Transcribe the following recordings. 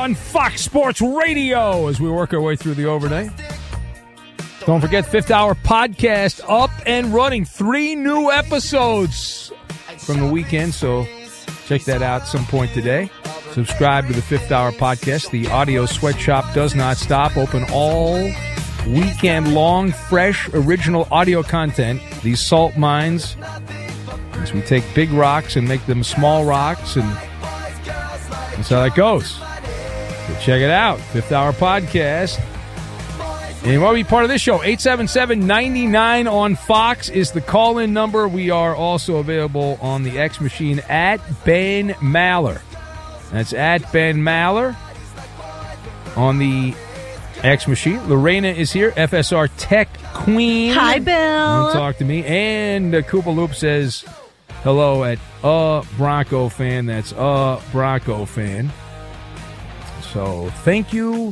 on Fox Sports Radio as we work our way through the overnight. Don't forget, Fifth Hour Podcast up and running. 3 new episodes from the weekend, so check that out some point today. Subscribe to the Fifth Hour Podcast. The audio sweatshop does not stop. Open all weekend long, fresh, original audio content. These salt mines, as we take big rocks and make them small rocks, and that's how that goes. So check it out. Fifth Hour Podcast. And you want to be part of this show, 877-99 on Fox is the call-in number. We are also available on the X machine at Ben Maller. That's at Ben Maller on the X machine. Lorena is here, FSR Tech Queen. Hi, Bill. Don't talk to me. And Koopa Loop says hello at Bronco fan. That's Bronco fan. So thank you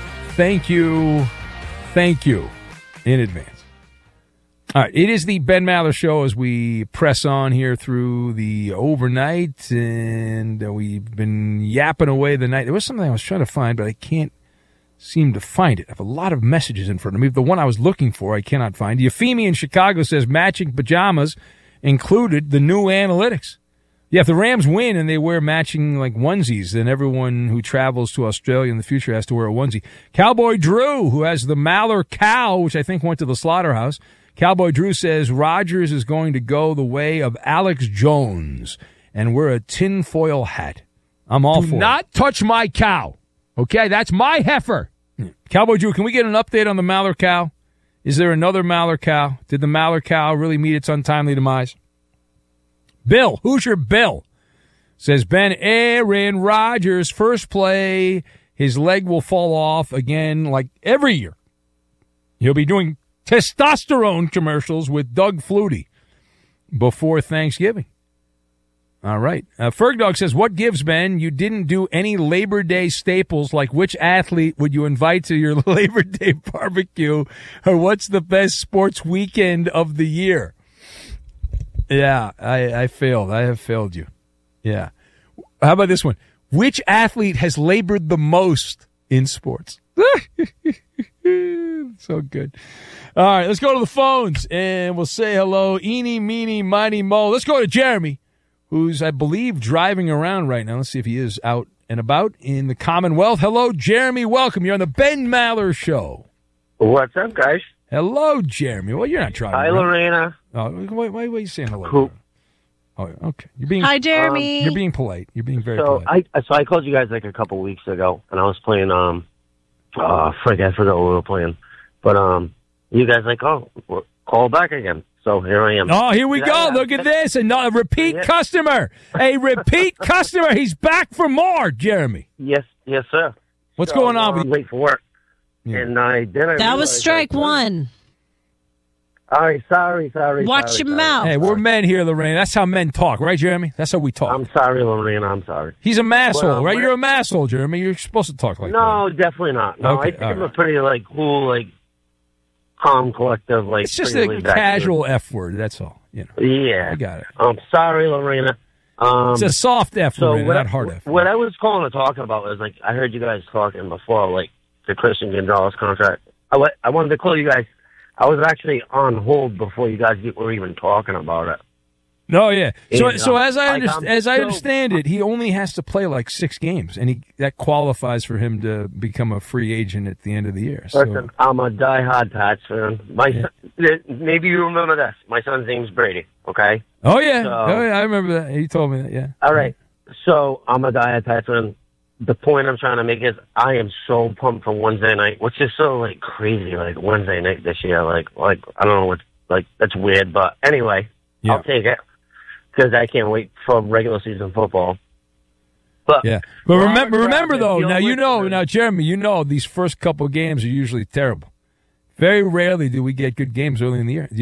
in advance. All right, it is the Ben Maller Show as we press on here through the overnight, and we've been yapping away the night. There was something I was trying to find, but I can't seem to find it. I have a lot of messages in front of me. The one I was looking for, I cannot find. Euphemia in Chicago says matching pajamas included the new analytics. Yeah, if the Rams win and they wear matching like onesies, then everyone who travels to Australia in the future has to wear a onesie. Cowboy Drew, who has the Maller cow, which I think went to the slaughterhouse. Cowboy Drew says Rodgers is going to go the way of Alex Jones and wear a tinfoil hat. I'm all for it. Do not touch my cow. Okay, that's my heifer. Cowboy Drew, can we get an update on the Maller cow? Is there another Maller cow? Did the Maller cow really meet its untimely demise? Bill, Hoosier Bill, says Ben Aaron Rodgers, first play, his leg will fall off again like every year. He'll be doing testosterone commercials with Doug Flutie before Thanksgiving. All right. Ferg Dog says, what gives, Ben? You didn't do any Labor Day staples, like which athlete would you invite to your Labor Day barbecue, or what's the best sports weekend of the year? Yeah, I failed. I have failed you. Yeah. How about this one? Which athlete has labored the most in sports? So good. All right, let's go to the phones, and we'll say hello. Eeny, meeny, miny, mo. Let's go to Jeremy, who's, I believe, driving around right now. Let's see if he is out and about in the Commonwealth. Hello, Jeremy. Welcome. You're on the Ben Maller Show. What's up, guys? Hello, Jeremy. Well, you're not driving Hi, around. Lorena. Oh, why are you saying hello? Cool. Oh, okay. You're being Hi, Jeremy. You're being polite. You're being very polite. I called you guys like a couple weeks ago, and I was playing. I forgot what we were playing, but you guys like, call back again. So here I am. Oh, here we go. Look at this. A repeat customer. A repeat customer. He's back for more, Jeremy. Yes, sir. What's going on with you? Late for work. Yeah. And that was strike one. All right, sorry. Watch your mouth. Hey, we're men here, Lorraine. That's how men talk, right, Jeremy? That's how we talk. I'm sorry, Lorena. I'm sorry. He's a masshole, right? You're a masshole, Jeremy. You're supposed to talk like that. No, definitely not. No, okay, I think I'm a pretty cool, calm, collective, It's just a casual F word. That's all. You know. Yeah, I got it. I'm sorry, Lorena. It's a soft F word, not hard F word. What I was calling to talk about was I heard you guys talking before, the Christian Gonzalez contract. I wanted to call you guys. I was actually on hold before you guys were even talking about it. No, yeah. So as I understand it, he only has to play 6 games, and that qualifies for him to become a free agent at the end of the year. Listen, I'm a diehard Pats fan. Maybe you remember this. My son's name's Brady. Okay. Oh yeah. I remember that. He told me that. Yeah. All right. So I'm a diehard Pats fan. The point I'm trying to make is I am so pumped for Wednesday night, which is so crazy. Wednesday night this year, I don't know what that's weird, but anyway, yeah. I'll take it because I can't wait for regular season football. But yeah, but remember though. Now Jeremy, these first couple games are usually terrible. Very rarely do we get good games early in the year.